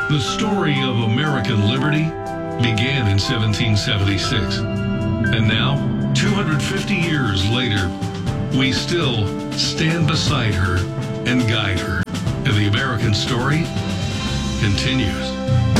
The story of American liberty began in 1776. And now, 250 years later, we still stand beside her and guide her. And the American story continues.